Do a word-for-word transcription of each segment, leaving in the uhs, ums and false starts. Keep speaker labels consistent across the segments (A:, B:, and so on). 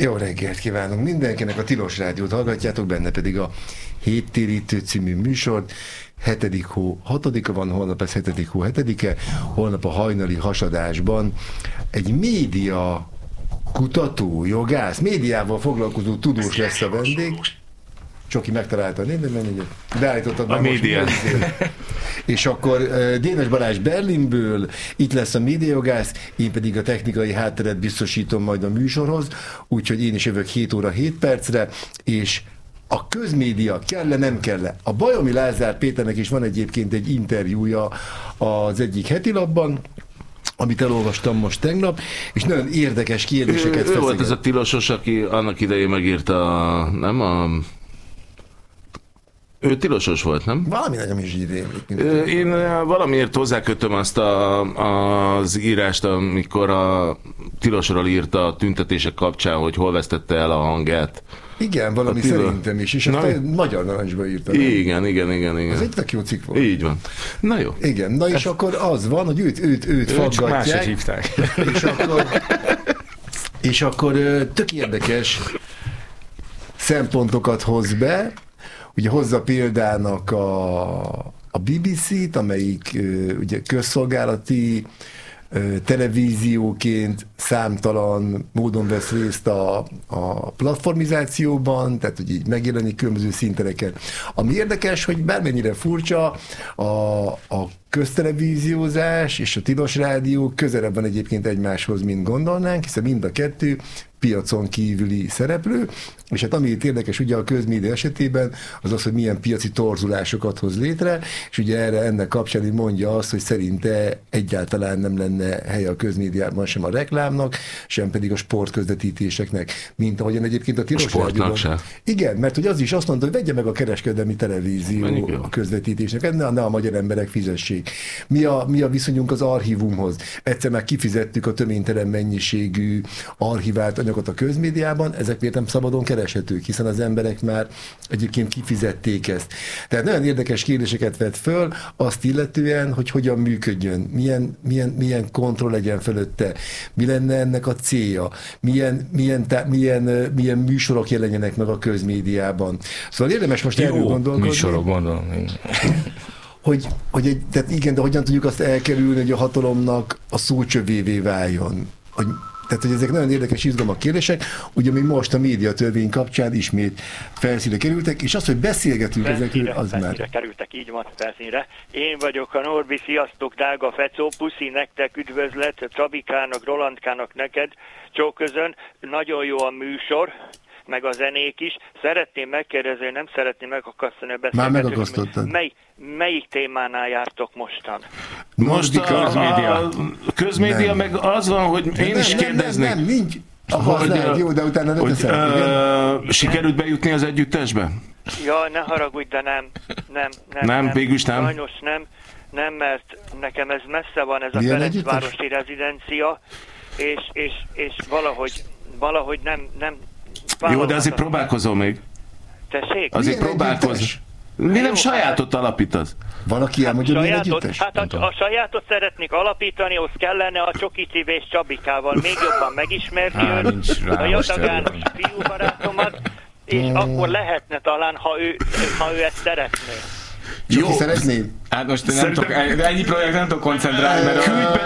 A: Jó reggelt kívánunk mindenkinek, a Tilos Rádiót hallgatjátok, benne pedig a Héttérítő című műsort. hetedik hó hatodika van, holnap ez hetedik hó hetedike, holnap a hajnali hasadásban egy média kutató, jogász, médiával foglalkozó tudós lesz a vendég. Csoki megtalálta a névben, beállítottad
B: a média.
A: És akkor Dénes Balázs Berlinből, itt lesz a médiajogász, én pedig a technikai hátteret biztosítom majd a műsorhoz, úgyhogy én is jövök hét óra hét percre, és a közmédia kell-e, nem kell-e? A Bajomi Lázár Péternek is van egyébként egy interjúja az egyik hetilapban, amit elolvastam most tegnap, és nagyon érdekes kérdéseket feszeget.
B: Ő volt ez a Tilosos, aki annak idején megírta, nem a... Ő tilosos volt, nem?
A: Valami nekem is így rémlik.
B: Én valamiért hozzákötöm azt a, az írást, amikor a Tilosról írta a tüntetések kapcsán, hogy hol vesztette el a hangját.
A: Igen, valami
B: a tilo...
A: szerintem is, és azt a Magyar Narancsba írta.
B: Igen, igen, igen, igen.
A: Ez egy tök jó cikk volt.
B: Így van. Na jó.
A: Igen, na és Ez... akkor az van, hogy őt, őt, őt faggatják.
C: hívták.
A: És akkor, és akkor tök érdekes szempontokat hoz be. Ugye hozza példának a, a bé bé cét, amelyik ugye közszolgálati televízióként számtalan módon vesz részt a, a platformizációban, tehát hogy így megjelenik különböző szintereken. Ami érdekes, hogy bármennyire furcsa, a, a köztelevíziózás és a Tilos Rádió közelebb van egyébként egymáshoz, mint gondolnánk, hiszen mind a kettő piacon kívüli szereplő, és hát ami itt érdekes ugye a közmédia esetében, az az, hogy milyen piaci torzulásokat hoz létre, és ugye erre ennek kapcsán mondja azt, hogy szerinte egyáltalán nem lenne helye a közmédiában sem a reklámnak, sem pedig a sportközvetítéseknek, mint ahogyan egyébként a Tilos Rádióban. Igen, mert hogy az is azt mondta, hogy vegye meg a kereskedelmi televízió a közvetítésnek, ne, ne a magyar emberek fizessék. Mi a, mi a viszonyunk az archívumhoz? Egyszer már kifizettük a töménytelen mennyiségű archivált anyagot a közmédiában, ezek miért nem szabadon kereshetők, hiszen az emberek már egyébként kifizették ezt. Tehát nagyon érdekes kérdéseket vett föl, azt illetően, hogy hogyan működjön, milyen, milyen, milyen kontroll legyen fölötte, mi lenne ennek a célja, milyen, milyen, tá, milyen, milyen műsorok jelenjenek meg a közmédiában. Szóval érdemes most erről gondolkodni.
C: Műsorok, gondolom.
A: Hogy, hogy egy, tehát igen, de hogyan tudjuk azt elkerülni, hogy a hatalomnak a szócsövévé váljon. Hogy, tehát, hogy ezek nagyon érdekes, izgalmas kérdések, ugye még most a médiatörvény kapcsán ismét felszínre kerültek, és az, hogy beszélgetünk ezekről, az
D: felszínre
A: már...
D: kerültek, így van, felszínre. Én vagyok a Norbi, sziasztok, drága Fecó, puszi nektek, üdvözlet, Csabikának, Rolandkának, neked, csóközön, nagyon jó a műsor, meg a zenék is. Szeretném megkérdezni, nem szeretném megakasztani a beszélgetést.
A: Már megakasztottad.
D: Mely, melyik témánál jártok mostan?
B: Most a közmédia, a közmédia meg az van, hogy én
A: nem,
B: is kérdeznék.
A: Nem, nem, nem, nincs. Ahhoz lehet, jó, de utána nem teszem.
B: Uh, sikerült bejutni az együttesbe?
D: Ja, ne haragudj, de nem. Nem, nem,
B: nem,
D: nem.
B: végülis nem?
D: Sajnos nem. Nem, mert nekem ez messze van, ez a
A: Milyen
D: Ferencvárosi rezidencia, és, és, és valahogy, valahogy nem, nem
B: jó, de azért próbálkozol még.
D: Tessék?
B: Azért próbálkozol. Mi nem sajátot alapítasz?
A: Valaki elmondja, milyen együttes?
D: Hát a, a sajátot szeretnék alapítani, az kellene a Csoki Csivé és Csabikával még jobban megismerni
C: Há,
D: őt, a Jatagános fiúbarátomat, és hmm. akkor lehetne talán, ha ő, ha ő ezt szeretné.
A: Jó, szeretnéd?
C: Hát most nem Szerintem... tudok, ennyi projekt nem tudok koncentrálni, mert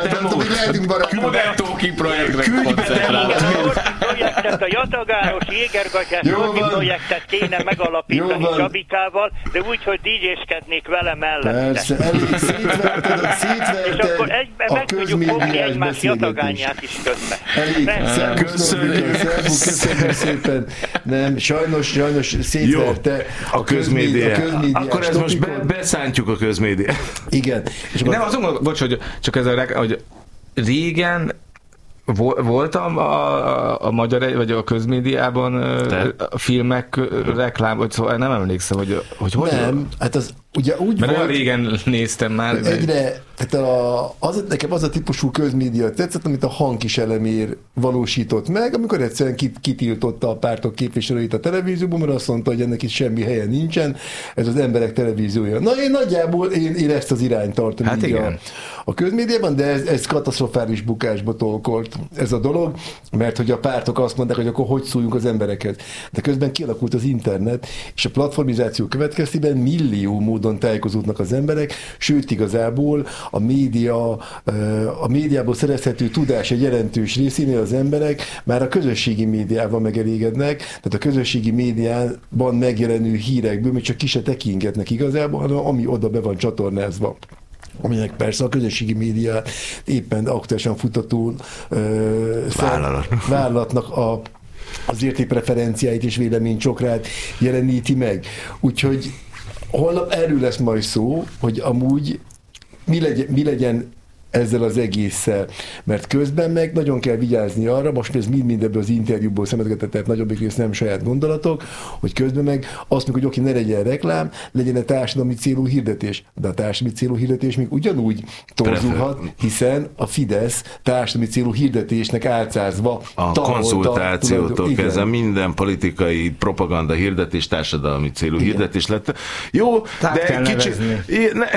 C: a Küldbetóki projektre koncentrálni.
D: A projektet, a Jatagáros Jégergatyás projektet kéne megalapítani Csabikával, de úgy, hogy dé jézskednék vele mellette.
A: Persze, elég szétverted, szétverted.
D: És akkor egyben meg tudjuk fogni egymás Jatagányát is közben.
A: Elég, köszönjük, köszönjük szépen. Nem, sajnos, sajnos szétverte a közmédiát.
B: Akkor ez most beszántjuk a közmédiát.
A: Igen.
C: És nem, azon gondolom, bocs, hogy csak ez a, hogy régen volt a, a, a magyar, vagy a közmédiában Te? a filmek reklám, vagy szóval nem emlékszem, hogy, hogy hogy...
A: Nem, hát az ugye úgy
C: Mert
A: volt,
C: olyan régen néztem már.
A: egyre, tehát a, az, nekem az a típusú közmédia tetszett, amit a Hankis Elemér valósított meg, amikor egyszerűen kit, kitiltotta a pártok képviselőit a televízióban, mert azt mondta, hogy ennek itt semmi helye nincsen, ez az emberek televíziója. Na én nagyjából én, én ezt az irányt tartom hát így a, a közmédiában, de ez, ez katasztrofális bukásba tolkolt ez a dolog, mert hogy a pártok azt mondták, hogy akkor hogy szóljunk az emberekhez. De közben kialakult az internet, és a platformizáció következtében millió módon tájékozódnak az emberek, sőt igazából a média, a médiából szerezhető tudás egy jelentős részénél az emberek már a közösségi médiával megelégednek, tehát a közösségi médiában megjelenő hírekből még csak ki se tekingetnek igazából, hanem ami oda be van csatornázva. Aminek persze a közösségi média éppen aktuálisan futató
B: Vállalat.
A: vállalatnak a az értékpreferenciáit és véleménycsokrát jeleníti meg. Úgyhogy holnap erről lesz majd szó, hogy amúgy mi legyen, mi legyen ezzel az egésszel, mert közben meg nagyon kell vigyázni arra, most ez mind mindebből az interjúból szemezgetett, tehát nagyobbik rész nem saját gondolatok, hogy közben meg azt mondjuk, hogy oké, ne legyen reklám, legyen egy társadalmi célú hirdetés, de a társadalmi célú hirdetés még ugyanúgy torzulhat, hiszen a Fidesz társadalmi célú hirdetésnek álcázva
B: a konzultációtól kezdve minden politikai propaganda hirdetés társadalmi célú igen. hirdetés lett. Jó,
C: tehát
B: de kicsit, ne,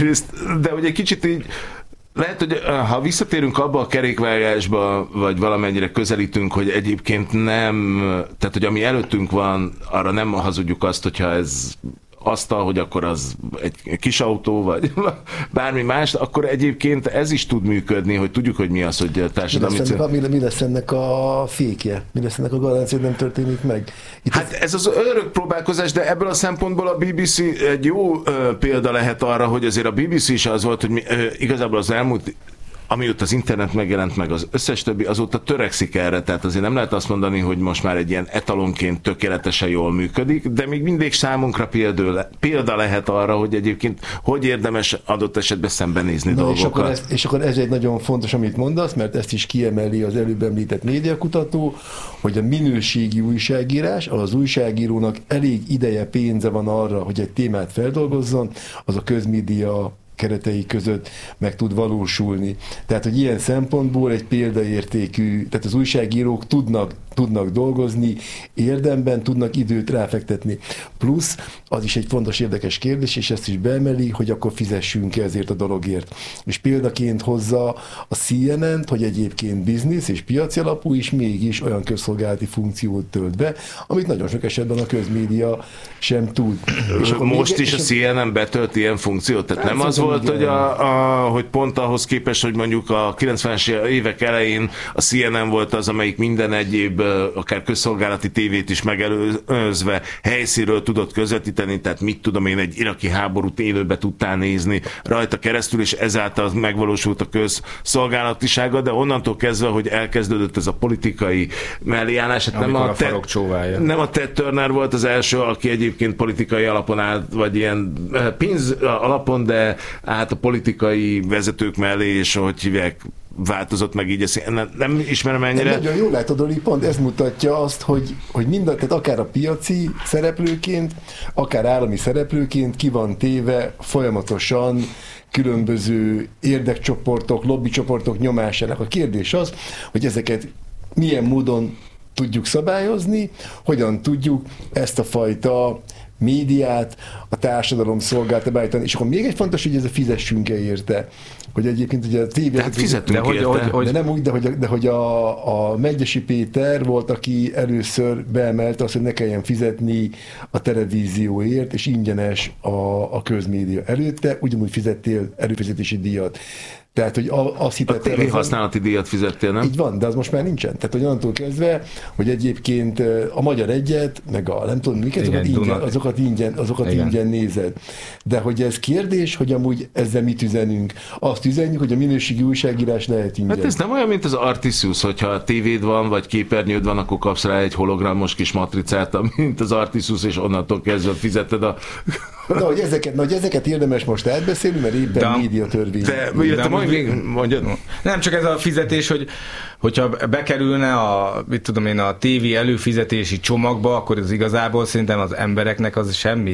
B: de hogy egy kicsit így lehet, hogy ha visszatérünk abba a kerékvágásba, vagy valamennyire közelítünk, hogy egyébként nem, tehát hogy ami előttünk van, arra nem hazudjuk azt, hogyha ez asztal, hogy akkor az egy kis autó, vagy bármi más, akkor egyébként ez is tud működni, hogy tudjuk, hogy mi az, hogy társadalmi...
A: Mi lesz ennek a, mi lesz ennek a fékje? Mi lesz ennek a garancia, hogy nem történik meg? Itt
B: hát ez az örök próbálkozás, de ebből a szempontból a bé bé cé egy jó uh, példa lehet arra, hogy azért a bé bé cé is az volt, hogy mi, uh, igazából az elmúlt amióta az internet megjelent meg, az összes többi, azóta törekszik erre, tehát azért nem lehet azt mondani, hogy most már egy ilyen etalonként tökéletesen jól működik, de még mindig számunkra példa, példa lehet arra, hogy egyébként hogy érdemes adott esetben szembenézni
A: Na,
B: dolgokat.
A: És akkor, ez, és akkor ez egy nagyon fontos, amit mondasz, mert ezt is kiemeli az előbb említett médiakutató, hogy a minőségi újságírás, az újságírónak elég ideje, pénze van arra, hogy egy témát feldolgozzon, az a közmédia keretei között meg tud valósulni. Tehát, hogy ilyen szempontból egy példaértékű, tehát az újságírók tudnak, tudnak dolgozni, érdemben tudnak időt ráfektetni. Plusz az is egy fontos, érdekes kérdés, és ezt is beemeli, hogy akkor fizessünk ezért a dologért. És példaként hozza a cé en en-t, hogy egyébként biznisz és piaci alapú is mégis olyan közszolgálati funkciót tölt be, amit nagyon sok esetben a közmédia sem tud.
B: És most még, is és a cé en en betölt ilyen funkciót? Tehát nem az volt, hogy, a, a, hogy pont ahhoz képest, hogy mondjuk a kilencvenes évek elején a cé en en volt az, amelyik minden egyéb, akár közszolgálati tévét is megelőzve helyszínről tudott közvetíteni, tehát mit tudom én, egy iraki háborút élőbe tudtál nézni rajta keresztül, és ezáltal megvalósult a közszolgálatisága, de onnantól kezdve, hogy elkezdődött ez a politikai melléállás, hát nem a, a, Ted, nem a Ted Turner volt az első, aki egyébként politikai alapon állt, vagy ilyen pénz alapon, de át a politikai vezetők mellé, és hogy hívják, változott meg így, ezt nem, nem ismerem ennyire.
A: Nagyon jól látod, Oli, pont ez mutatja azt, hogy, hogy minden, tehát akár a piaci szereplőként, akár állami szereplőként ki van téve folyamatosan különböző érdekcsoportok, lobbycsoportok nyomásának. A kérdés az, hogy ezeket milyen módon tudjuk szabályozni, hogyan tudjuk ezt a fajta médiát, a társadalom szolgálta beállítani. És akkor még egy fontos, hogy ez a fizessünk-e érte. Hogy egyébként ugye a tévé...
B: Hát fizetünk
A: de
B: érte.
A: Hogy, hogy, de nem úgy, de hogy, de hogy a, a Megyesi Péter volt, aki először beemelte azt, hogy ne kelljen fizetni a televízióért, és ingyenes a, a közmédia. Előtte ugyanúgy fizettél előfizetési díjat. Tehát, hogy azt hittettem...
B: A tévé használati díjat fizettél, nem?
A: Így van, de az most már nincsen. Tehát, hogy onnantól kezdve, hogy egyébként a Magyar Egyet, meg a nem tudom miket, igen, azokat, ingyen, azokat, ingyen, azokat ingyen nézed. De hogy ez kérdés, hogy amúgy ezzel mit üzenünk? Azt üzenjük, hogy a minőségi újságírás lehet ingyen.
B: Hát ez nem olyan, mint az Artisius, hogyha a tévéd van, vagy képernyőd van, akkor kapsz rá egy hologramos kis matricát, mint az Artisius, és onnantól kezdve fizeted a...
A: Na, hogy ezeket, na, hogy ezeket érdemes most átbeszélni, mert éppen
C: de,
A: médiatörvény.
B: De, de, de majd még mondjad.
C: Nem csak ez a fizetés, hogy hogyha bekerülne a, mit tudom én, a tévé előfizetési csomagba, akkor ez igazából szerintem az embereknek az semmi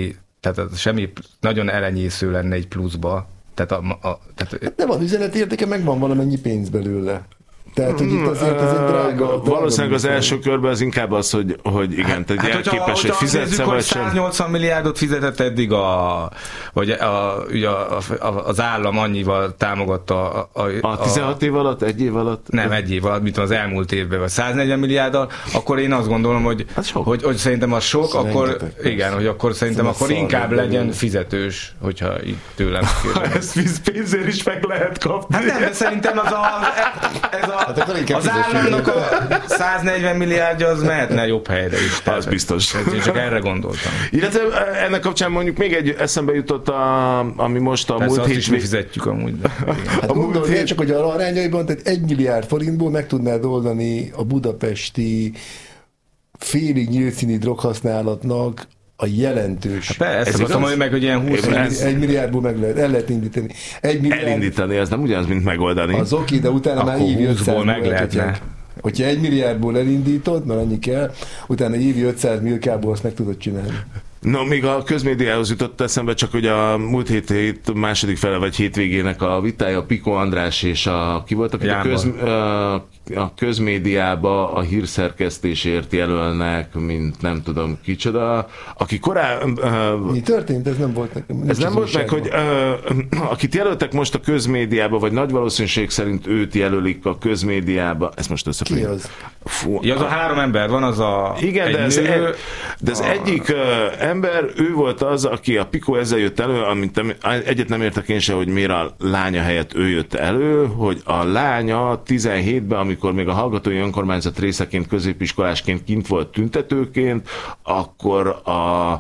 C: tehát semmi nagyon elenyésző lenne egy pluszba. Tehát a, a, tehát...
A: Hát nem van üzenetértéke, meg van valamennyi pénz belőle. Tehát, hogy itt azért ez egy drága... drága
B: valószínűleg az első körben az inkább az, hogy, hogy igen, tehát hát, képes, hogy fizetsz vagy sem.
C: száznyolcvan milliárdot fizetett eddig a, vagy a, ugye a, a, az állam annyival támogatta a... A,
B: a tizenhat év alatt, egy év alatt?
C: Nem, egy év alatt, mint az elmúlt évben, vagy száznegyven milliárddal, akkor én azt gondolom, hogy, hogy, hogy szerintem az sok, az akkor rengeteg, igen, hogy akkor szerintem akkor inkább legyen fizetős, hogyha így tőlem kérdezik.
B: Ezt pénzért is meg lehet kapni.
C: Hát nem, de szerintem az a... Ez a Hát az államnak a száznegyven milliárdja az mehetne jobb helyre is.
B: Tehát, az biztos.
C: Én csak erre gondoltam.
B: Illetve ennek kapcsán mondjuk még egy eszembe jutott, a, ami most a
C: Persze
B: múlt
C: hét... Persze fizetjük amúgy. De...
A: Hát gondolj, hét... csak hogy a arányaiban, tehát egy milliárd forintból meg tudnád oldani a budapesti félig nyíltszíni droghasználatnak a jelentős.
C: Hát persze, ezt mondom, hogy meg, hogy ilyen húsz
A: ez... egy milliárdból meg lehet, el lehet indítani. Egy
B: milliárd... Elindítani, ez nem ugyanaz, mint megoldani.
A: Az oké, de utána akkor már évi ötszáz
C: meg lehetne.
A: Hogyha, hogyha egy milliárdból elindítod, mert annyi kell, utána évi ötszáz milliárból azt meg tudod csinálni.
B: No, még a közmédiához jutott eszembe, csak hogy a múlt hét, hét második fele vagy hétvégének a vitája, a Piko András és a, ki voltak, a, köz, a közmédiába a hírszerkesztésért jelölnek, mint nem tudom kicsoda, aki korábban...
A: Mi történt? Ez nem volt nekem.
B: Ez nem volt meg, hogy uh, akit jelöltek most a közmédiába, vagy nagy valószínűség szerint őt jelölik a közmédiába, ezt most összefogjuk.
A: Ki az?
C: Fú, ja, az a három ember, van az a...
B: Igen, de ez,
C: nő,
B: egy, de az
C: a...
B: egyik uh, ember, ő volt az, aki a Piko ezzel jött elő, amit nem, egyet nem értek én se, hogy miért a lánya helyett ő jött elő, hogy a lánya tizenhétben, amikor még a hallgatói önkormányzat részeként, középiskolásként kint volt tüntetőként, akkor a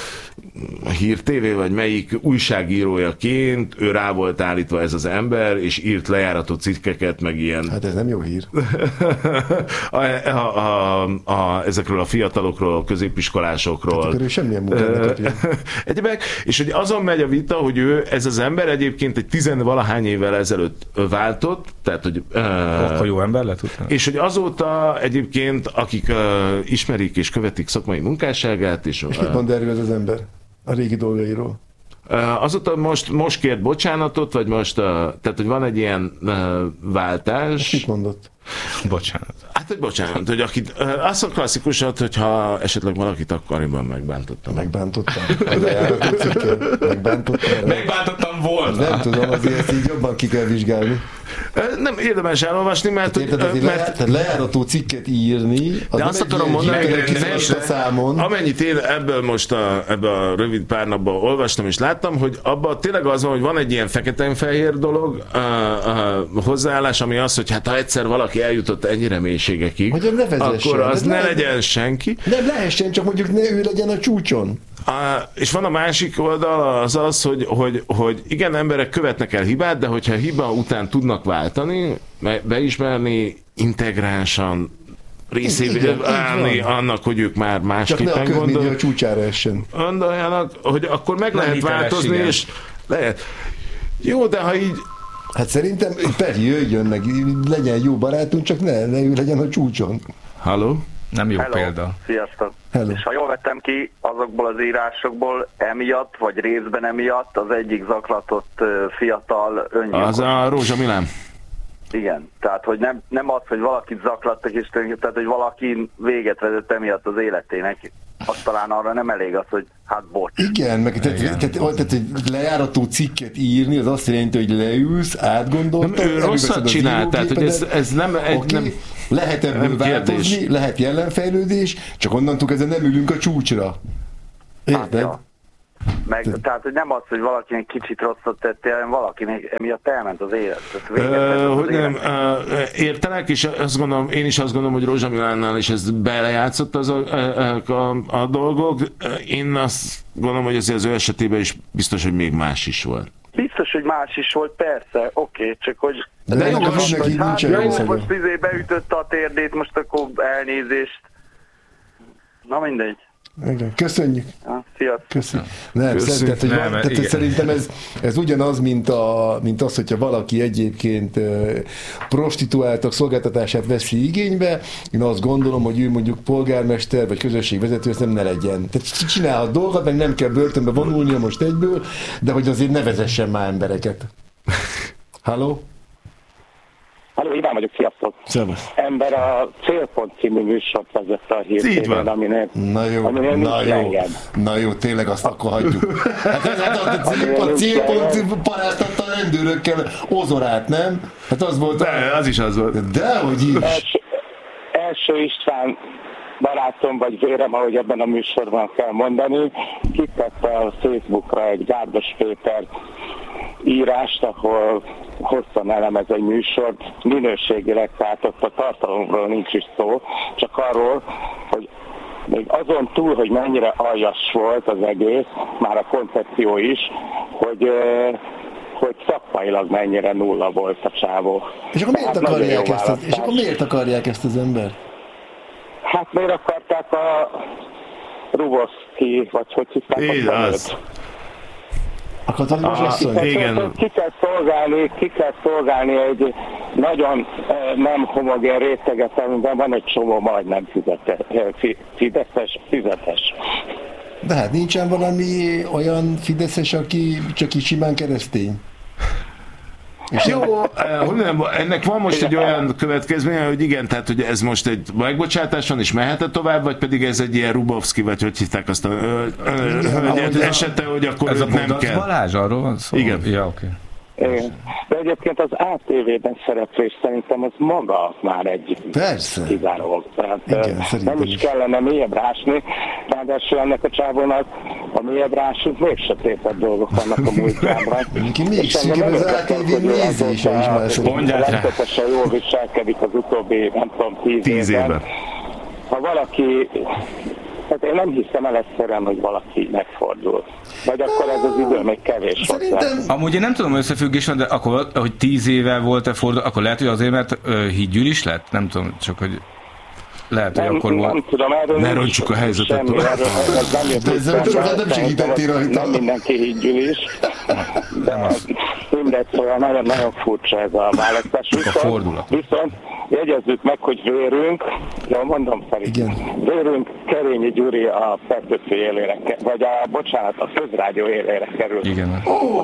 B: a Hír té vé, vagy melyik újságírójaként ő rá volt állítva ez az ember, és írt lejárató cikkeket, meg ilyen...
A: Hát ez nem jó hír.
B: a, a, a, a, ezekről a fiatalokról, a középiskolásokról.
A: Hát akkor ő semmilyen munkát
B: Egyébként, és hogy azon megy a vita, hogy ő, ez az ember egyébként egy tizenvalahány évvel ezelőtt váltott, tehát, hogy...
C: Akkor jó ember lett utána.
B: És hogy azóta egyébként, akik uh, ismerik és követik szakmai munkásságát, és...
A: És mit mond erről ez az ember? A régi dolgairól.
B: Uh, azóta most, most kért bocsánatot, vagy most, uh, tehát, hogy van egy ilyen uh, váltás.
A: Ezt mit mondott?
C: Bocsánat.
B: Hát, hogy bocsánat, hogy akit, uh, az a klasszikusat, hogyha esetleg valakit akkoriban megbántottam.
A: Megbántottam. Megbántottam.
C: Megbántottam volna.
A: Nem tudom, azért ezt így jobban ki kell vizsgálni.
B: Nem érdemes elolvasni, mert...
A: Hát érted, azért mert... Le, lejárató cikket írni... Az
B: de azt akarom mondani,
A: hogy
B: amennyit én ebből most a, ebből a rövid pár napban olvastam és láttam, hogy abban tényleg az van, hogy van egy ilyen feketén-fehér dolog, a, a hozzáállás, ami az, hogy hát ha egyszer valaki eljutott ennyire mélységekig, akkor az ne, ne legyen senki.
A: Nem lehessen, csak mondjuk ne ő legyen a csúcson.
B: A, és van a másik oldal az az, hogy, hogy, hogy igen, emberek követnek el hibát, de hogyha hiba után tudnak váltani, beismerni, integránsan részévé állni annak, hogy ők már másképpen
A: gondolnak. Csak ne a közmédia
B: gondol,
A: csúcsára essen.
B: Gondoljanak, hogy akkor meg nem lehet változni, igen. És lehet. Jó, de ha így...
A: Hát szerintem Peri jöjjön meg, legyen jó barátunk, csak ne, ne ő legyen a csúcson.
B: Halló?
C: Nem jó
E: Hello.
C: példa.
E: Sziasztok.
A: Hello.
E: És ha jól vettem ki, azokból az írásokból emiatt, vagy részben emiatt az egyik zaklatott fiatal öngyilkos.
B: Az a Rózsa Milán.
E: Igen, tehát hogy nem, nem az, hogy valakit zaklattak, és tehát hogy valaki véget vezet emiatt az életének. Azt talán arra nem elég az, hogy hát bocs.
A: Igen, meg tehát, tehát, tehát, tehát egy lejárató cikket írni, az azt jelenti, hogy leülsz, átgondoltad.
B: Nem, ő rosszat csinál, tehát hogy ez, ez nem... Egy,
A: okay,
B: nem
A: lehet ebből
B: nem
A: változni,
B: kérdés.
A: lehet jelenfejlődés, csak onnantól kezdve nem ülünk a csúcsra. Érted? Hát, ja.
E: Meg, tehát, hogy nem az, hogy valakinek kicsit rosszat tettél, hanem valakinek emiatt elment az élet.
B: Uh, hogy nem, uh, értelek, és azt gondolom, én is azt gondolom, hogy Rózsa Milánnál is ez belejátszott az a, a, a, a dolgok. Én azt gondolom, hogy azért az ő esetében is biztos, hogy még más is volt.
E: Biztos, hogy más is volt, persze, oké, okay, csak hogy...
A: De, de jó, most, hogy hát jó,
E: most izé beütötte a térdét, most akkor elnézést. Na mindegy.
A: Igen, köszönjük.
E: Ja, sziasztok.
A: Köszönjük. Nem,
B: Köszönjük.
A: tehát, hogy
C: Nem,
A: van, tehát, hogy szerintem ez, ez ugyanaz, mint, a, mint az, hogyha valaki egyébként uh, prostituáltak szolgáltatását veszi igénybe. Én azt gondolom, hogy ő mondjuk polgármester vagy közösségvezető, ez nem ne legyen. Tehát csinálhat dolgot, meg nem kell börtönbe vonulnia most egyből, de hogy azért ne vezessen már embereket. Halló?
F: Halló, Iván vagyok, sziasztok!
A: Szevasz.
F: Ember a Célpont című műsort vezette a hírtévén, aminél,
A: Na jó,
F: aminél
A: na jó,
F: enged.
A: na jó, tényleg azt akkor hagyjuk. Hát ez hát a célpont, célpont paráztatta a rendőrökkel Ozorát, nem? Hát az volt.
B: De, az is az volt.
A: Dehogy is.
F: Első, első István barátom vagy vérem, ahogy ebben a műsorban kell mondani, kitette a Facebookra egy Gárdos Péter írást, ahol hosszan elemez egy műsort, minőségileg, tehát ott a tartalomról nincs is szó, csak arról, hogy még azon túl, hogy mennyire aljas volt az egész, már a koncepció is, hogy, hogy szakmailag mennyire nulla volt a csávó.
A: És akkor miért, akarják ezt, és akkor miért akarják ezt az ember?
F: Hát miért akarták a Ruboszki, vagy hogy hívták a
B: az.
A: A katolikus asszony?
B: Igen.
F: Ki kell szolgálni, ki kell szolgálni egy nagyon nem homogén réteget, amiben van egy csomó majdnem fideszes, fizetes.
A: De hát nincsen valami olyan fideszes, aki csak így simán keresztény.
B: És jó, hogy nem, ennek van most egy olyan következménye, hogy igen, tehát hogy ez most egy megbocsátáson is mehet tovább, vagy pedig ez egy ilyen Rubovszki, vagy hogy hívták azt a hölgyet esete, hogy akkor
C: ez a
B: nem kell.
C: Balázs, arról van szó?
B: Igen.
C: Ja, oké.
F: Igen. De egyébként az á té vében szereplés szerintem az maga már egy
A: Persze.
F: kizáró. Tehát
A: igen,
F: nem is, is kellene mélyebb rásni, ráadásul ennek a csávónak a mélyebb rásunk még sötétebb dolgok vannak a múltjában.
A: Ki még szűkebb az á té vé nézése is már
F: szerintem. Rendszeresen jól viselkedik az utóbbi, nem tudom, tíz, tíz évben. évben. Ha valaki... Hát én nem hiszem el egyszerűen, hogy valaki megfordul. Vagy akkor ez az idő még kevés hozzá.
C: Amúgy én nem tudom, összefüggés van, de akkor, hogy tíz éve volt-e fordul, akkor lehet, hogy azért, mert uh, hídgyűlis lett? Nem tudom, csak hogy lehet, hogy
F: nem,
C: akkor volt.
F: Nem tudom, erről
B: ne roncsuk a helyzetet.
F: Semmi, erről, ez nem jött
A: ezzel sokat nem segítettél rajta.
F: Nem mindenki hídgyűlis. De mindegy, szóval nagyon-nagyon furcsa ez a választás. Viszont, viszont jegyezzük meg, hogy vérünk, jól mondom szerint, vérünk Kerényi Gyuri a Petőfi élére, vagy a, bocsánat, a Közrádió élére került.
C: Igen.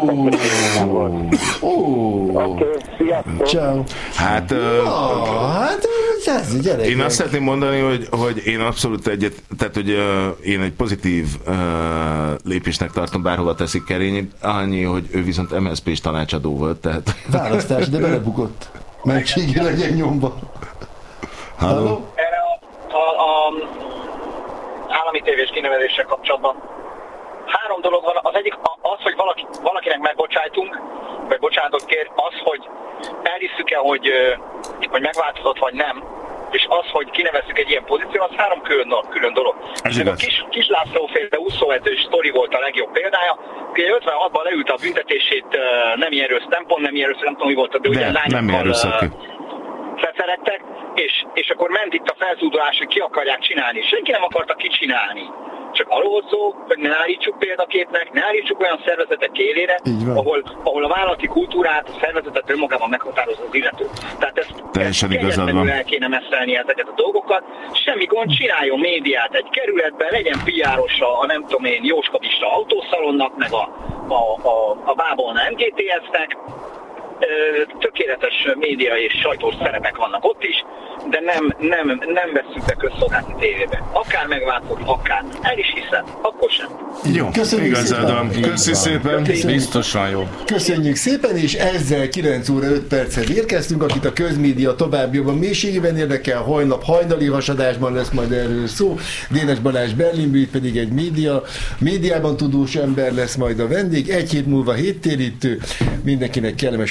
F: Oké, sziasztok!
A: Ciao.
B: Hát,
A: hát ez gyerek.
B: Én azt szeretném mondani, hogy, hogy én abszolút egyet, tehát hogy uh, én egy pozitív uh, lépésnek tartom, bárhova teszik Kerényi, annyi, hogy ő viszont em es zé pés tanácsadó volt, tehát...
A: Választás, de belebukott. Mentségi legyen nyomba.
B: Halló?
G: Erre a, a, a állami tévés kinevezéssel kapcsolatban három dolog van. Az egyik az, hogy valaki, valakinek megbocsájtunk, vagy bocsánatot kér, az, hogy elhisszük-e, hogy, hogy megváltozott, vagy nem, és az, hogy kinevezzük egy ilyen pozíció, az három külön, külön dolog. És a kis, kis László féle úszóvetős sztori volt a legjobb példája. Ugye ötvenhatban leült a büntetését, nem ilyen erősz, nem pont nem ilyen erősz, nem tudom, mi volt, de, de ugye lányokkal feceredtek, és, és akkor ment itt a felzúdulás, hogy ki akarják csinálni. Senki nem akarta kicsinálni. Csak arról volt szó, hogy ne állítsuk példaképnek, ne állítsuk olyan szervezetek élére, ahol, ahol a vállalati kultúrát, a szervezetet önmagában meghatározza az illető. Tehát ezt kegyetlenül el kéne messzelni ezeket a dolgokat. Semmi gond, csináljon médiát egy kerületben, legyen pé er-osa a nem tudom én, Jóskabista autószalonnak, meg a, a, a, a Bábolna em gé té es-nek. Tökéletes média és sajtós szerepek vannak ott is, de nem, nem, nem vesszük be közszolgálati tévébe. Akár megváltott, akár. El is hiszem, akkor sem.
B: Jó, köszönjük szépen. Köszönjük szépen.
C: Biztosan jobb.
A: Köszönjük szépen, és ezzel kilenc óra öt perccel érkeztünk, akit a közmédia továbbiakban mélységében érdekel, holnap hajnali hasadásban lesz majd erről szó. Dénes Balázs Berlinből, itt pedig egy média, médiában tudós ember lesz majd a vendég. Egy hét múlva héttérítő. Mindenkinek kellemes